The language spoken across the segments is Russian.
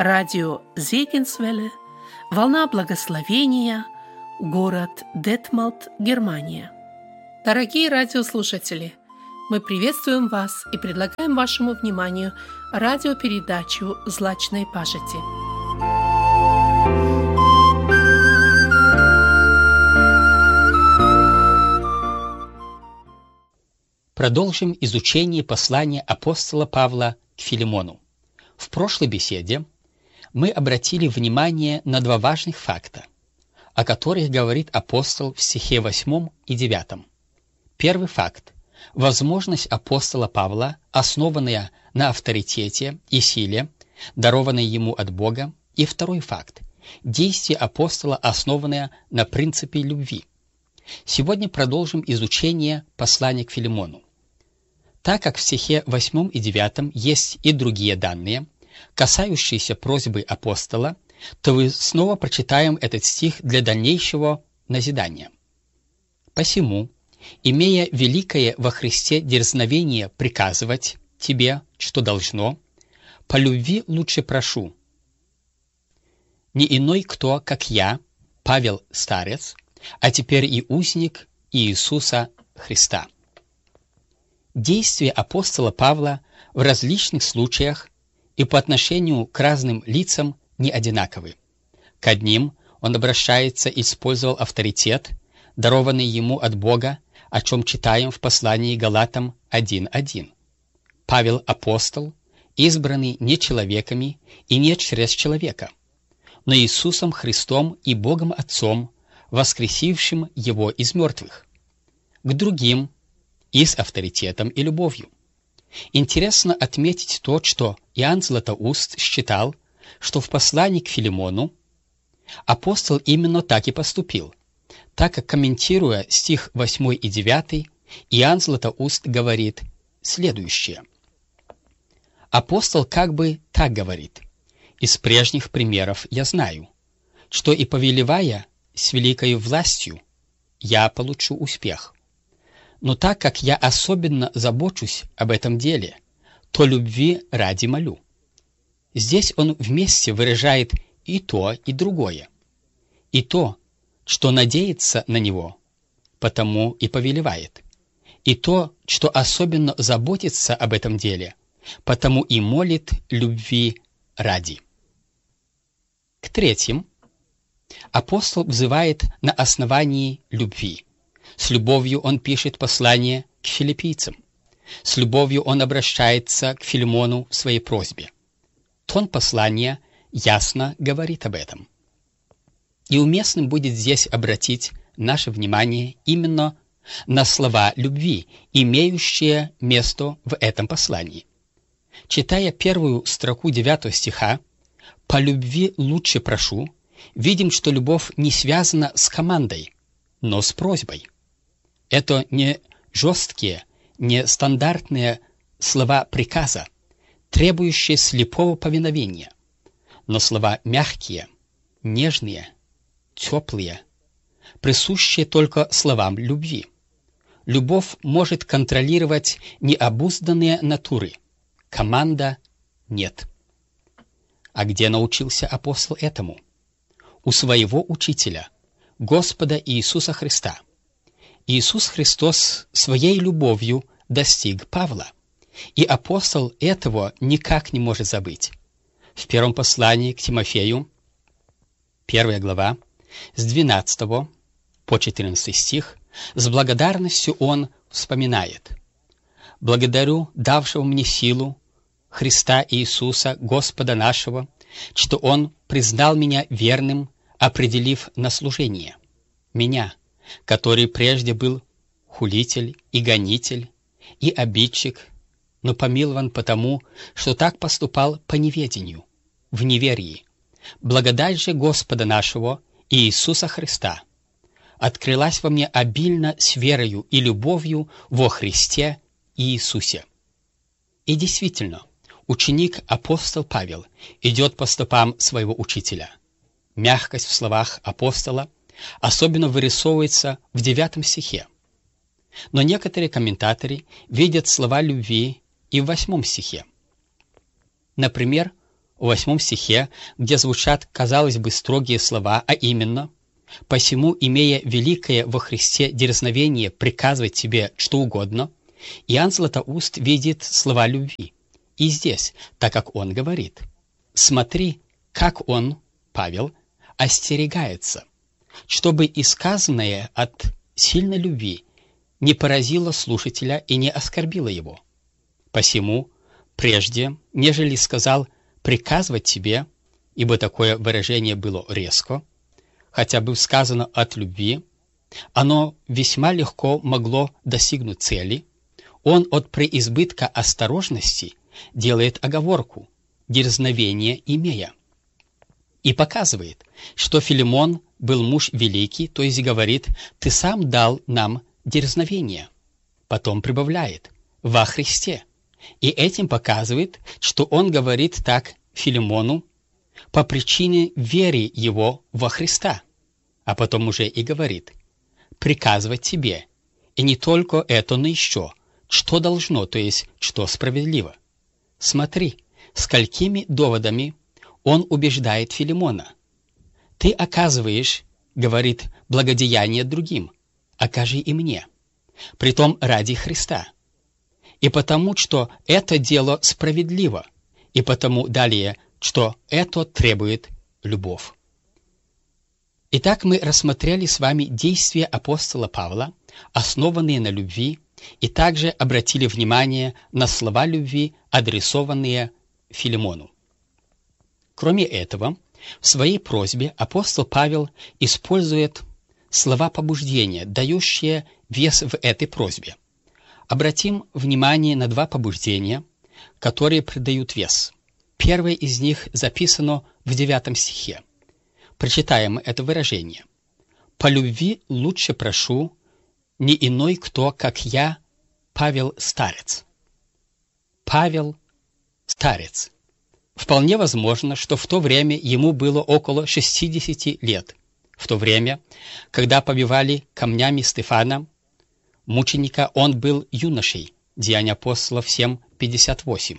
Радио Зегенсвелле, волна благословения, город Детмалт, Германия. Дорогие радиослушатели, мы приветствуем вас и предлагаем вашему вниманию радиопередачу «Злачной пажити». Продолжим изучение послания апостола Павла к Филимону. В прошлой беседе мы обратили внимание на два важных факта, о которых говорит апостол в стихе 8 и 9. Первый факт – возможность апостола Павла, основанная на авторитете и силе, дарованной ему от Бога. И второй факт – действие апостола, основанное на принципе любви. Сегодня продолжим изучение послания к Филимону. Так как в стихе 8 и 9 есть и другие данные, касающиеся просьбы апостола, то мы снова прочитаем этот стих для дальнейшего назидания. «Посему, имея великое во Христе дерзновение приказывать тебе, что должно, по любви лучше прошу, не иной кто, как я, Павел Старец, а теперь и узник Иисуса Христа». Действия апостола Павла в различных случаях и по отношению к разным лицам не одинаковы. К одним он обращается и использовал авторитет, дарованный ему от Бога, о чем читаем в послании Галатам 1:1. Павел апостол, избранный не человеками и не через человека, но Иисусом Христом и Богом Отцом, воскресившим его из мертвых. К другим и с авторитетом и любовью. Интересно отметить то, что Иоанн Златоуст считал, что в послании к Филимону апостол именно так и поступил, так как, комментируя стих 8 и 9, Иоанн Златоуст говорит следующее. Апостол как бы так говорит: «Из прежних примеров я знаю, что и повелевая с великою властью, я получу успех. Но так как я особенно забочусь об этом деле, то любви ради молю». Здесь он вместе выражает и то, и другое. И то, что надеется на него, потому и повелевает. И то, что особенно заботится об этом деле, потому и молит любви ради. К третьим, апостол взывает на основании любви. С любовью он пишет послание к филиппийцам. С любовью он обращается к Филимону в своей просьбе. Тон послания ясно говорит об этом. И уместным будет здесь обратить наше внимание именно на слова любви, имеющие место в этом послании. Читая первую строку 9 стиха «По любви лучше прошу», видим, что любовь не связана с командой, но с просьбой. Это не жесткие, не стандартные слова приказа, требующие слепого повиновения, но слова мягкие, нежные, теплые, присущие только словам любви. Любовь может контролировать необузданные натуры, команда нет. А где научился апостол этому? У своего учителя, Господа Иисуса Христа. Иисус Христос своей любовью достиг Павла, и апостол этого никак не может забыть. В первом послании к Тимофею, 1 глава, с 12 по 14 стих, с благодарностью он вспоминает: «Благодарю давшего мне силу Христа Иисуса, Господа нашего, что Он признал меня верным, определив на служение, меня, который прежде был хулитель и гонитель, и обидчик, но помилован потому, что так поступал по неведению, в неверии. Благодать же Господа нашего Иисуса Христа открылась во мне обильно с верою и любовью во Христе Иисусе». И действительно, ученик-апостол Павел идет по стопам своего учителя. Мягкость в словах апостола особенно вырисовывается в 9 стихе. Но некоторые комментаторы видят слова любви и в 8 стихе. Например, в 8 стихе, где звучат, казалось бы, строгие слова, а именно: «Посему, имея великое во Христе дерзновение приказывать тебе что угодно», Иоанн Златоуст видит слова любви. И здесь, так как он говорит: «Смотри, как он, Павел, остерегается, чтобы и сказанное от сильной любви не поразило слушателя и не оскорбило его. Посему, прежде, нежели сказал приказывать тебе, ибо такое выражение было резко, хотя бы сказано от любви, оно весьма легко могло достигнуть цели, он от преизбытка осторожности делает оговорку, дерзновение имея, и показывает, что Филимон был муж великий, то есть говорит: «Ты сам дал нам дерзновение». Потом прибавляет: «во Христе». И этим показывает, что он говорит так Филимону по причине веры его во Христа, а потом уже и говорит: «приказывать тебе, и не только это, но еще, что должно, то есть что справедливо». Смотри, сколькими доводами он убеждает Филимона. «Ты оказываешь, — говорит, — благодеяние другим, окажи и мне, притом ради Христа, и потому, что это дело справедливо, и потому далее, что это требует любовь». Итак, мы рассмотрели с вами действия апостола Павла, основанные на любви, и также обратили внимание на слова любви, адресованные Филимону. Кроме этого, в своей просьбе апостол Павел использует слова побуждения, дающие вес в этой просьбе. Обратим внимание на два побуждения, которые придают вес. Первое из них записано в 9 стихе. Прочитаем это выражение: «По любви лучше прошу, не иной кто, как я, Павел Старец». Павел Старец. Вполне возможно, что в то время ему было около 60 лет, в то время, когда побивали камнями Стефана, мученика, он был юношей. Деяния апостолов 7:58.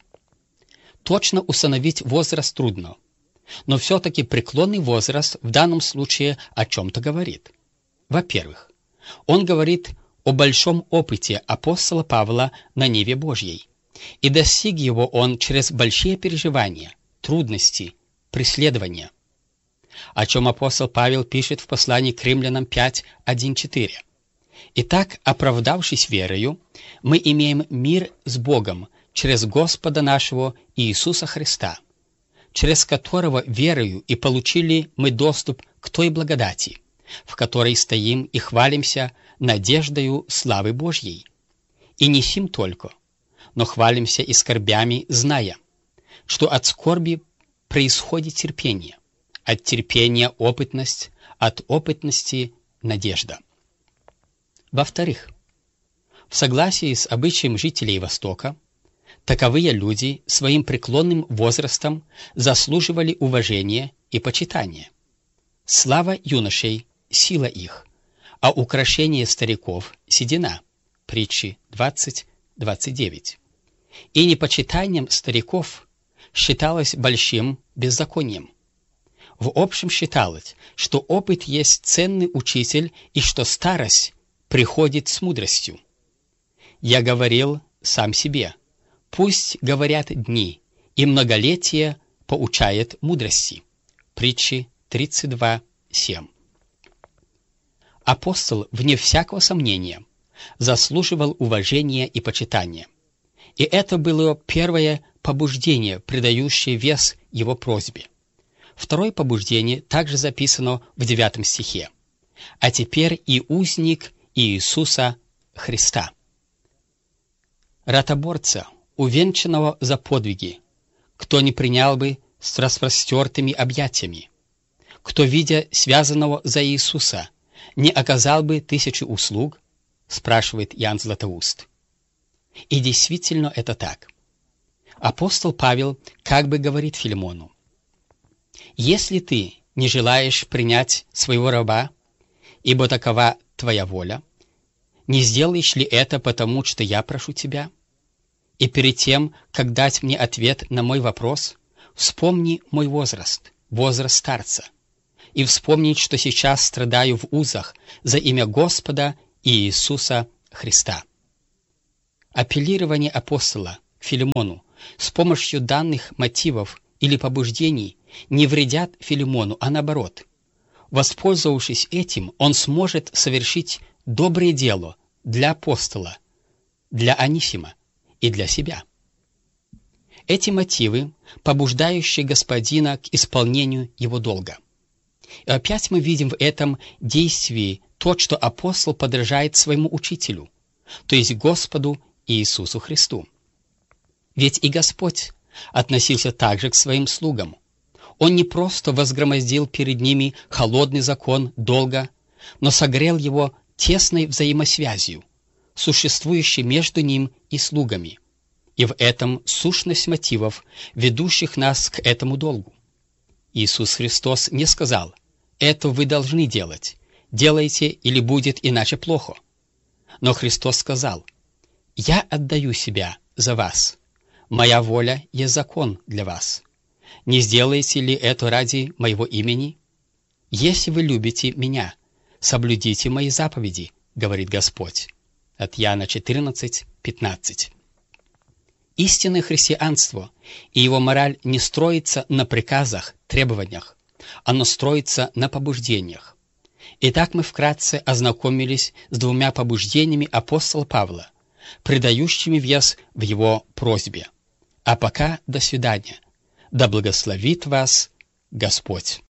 Точно установить возраст трудно, но все-таки преклонный возраст в данном случае о чем-то говорит. Во-первых, он говорит о большом опыте апостола Павла на ниве Божьей, и достиг его он через большие переживания, трудности, преследования, о чем апостол Павел пишет в послании к Римлянам 5:1-4. «Итак, оправдавшись верою, мы имеем мир с Богом через Господа нашего Иисуса Христа, через которого верою и получили мы доступ к той благодати, в которой стоим и хвалимся надеждою славы Божьей. И не сим только, но хвалимся и скорбями, зная, что от скорби происходит терпение, от терпения опытность, от опытности надежда». Во-вторых, в согласии с обычаем жителей Востока, таковые люди своим преклонным возрастом заслуживали уважения и почитания. Слава юношей – сила их, а украшение стариков – седина. Притчи 20:29. И непочитанием стариков считалось большим беззаконием. В общем считалось, что опыт есть ценный учитель и что старость приходит с мудростью. Я говорил сам себе: пусть говорят дни, и многолетие поучает мудрости. Притчи 32:7. Апостол, вне всякого сомнения, заслуживал уважения и почитания. И это было первое побуждение, придающее вес его просьбе. Второе побуждение также записано в 9 стихе. «А теперь и узник Иисуса Христа». Ратоборца, увенчанного за подвиги, кто не принял бы с распростертыми объятиями, кто, видя связанного за Иисуса, не оказал бы 1000 услуг, спрашивает Иоанн Златоуст. И действительно это так. Апостол Павел как бы говорит Филимону: «Если ты не желаешь принять своего раба, ибо такова твоя воля, не сделаешь ли это потому, что я прошу тебя? И перед тем, как дать мне ответ на мой вопрос, вспомни мой возраст, возраст старца, и вспомнить, что сейчас страдаю в узах за имя Господа и Иисуса Христа». Апеллирование апостола к Филимону с помощью данных мотивов или побуждений не вредят Филимону, а наоборот. Воспользовавшись этим, он сможет совершить доброе дело для апостола, для Анисима и для себя. Эти мотивы, побуждающие господина к исполнению его долга. И опять мы видим в этом действии то, что апостол подражает своему учителю, то есть Господу Иисусу Христу. Ведь и Господь относился также к своим слугам. Он не просто возгромоздил перед ними холодный закон долга, но согрел его тесной взаимосвязью, существующей между ним и слугами. И в этом сущность мотивов, ведущих нас к этому долгу. Иисус Христос не сказал: «Это вы должны делать, делайте, или будет иначе плохо». Но Христос сказал: «Я отдаю себя за вас, моя воля есть закон для вас. Не сделаете ли это ради моего имени? Если вы любите меня, соблюдите мои заповеди, говорит Господь». От Иоанна 14:15. Истинное христианство и его мораль не строится на приказах, требованиях, оно строится на побуждениях. Итак, мы вкратце ознакомились с двумя побуждениями апостола Павла, придающими вес в его просьбе. А пока до свидания. Да благословит вас Господь.